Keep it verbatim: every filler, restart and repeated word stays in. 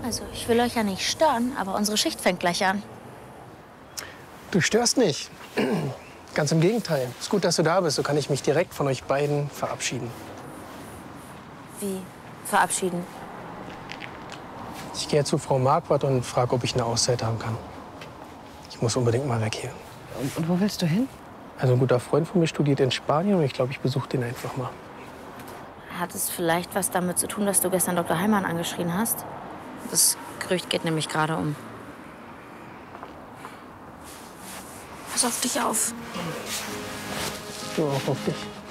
Also, ich will euch ja nicht stören, aber unsere Schicht fängt gleich an. Du störst nicht. Ganz im Gegenteil. Ist gut, dass du da bist. So kann ich mich direkt von euch beiden verabschieden. Wie? Verabschieden? Ich gehe zu Frau Marquardt und frage, ob ich eine Auszeit haben kann. Ich muss unbedingt mal weg hier. Und, und wo willst du hin? Also ein guter Freund von mir studiert in Spanien und ich glaube, ich besuche den einfach mal. Hat es vielleicht was damit zu tun, dass du gestern Doktor Heimann angeschrien hast? Das Gerücht geht nämlich gerade um. Pass auf dich auf. Du auch auf dich.